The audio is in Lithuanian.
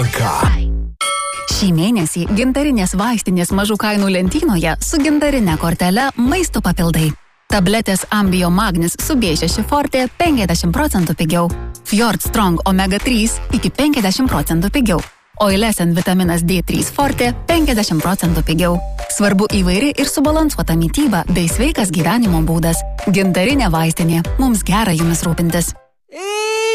Šį mėnesį gintarinės vaistinės mažų kainų lentynoje su gintarine kortele maisto papildai. Tabletės Ambio Magnis su B6 Forte 50% pigiau. Fjord Strong Omega 3 iki 50% pigiau. Oilescent vitaminas D3 Forte 50% pigiau. Svarbu įvairi ir subalansuota mityba bei sveikas gyvenimo būdas. Gintarinė vaistinė. Mums gera jumis rūpintis.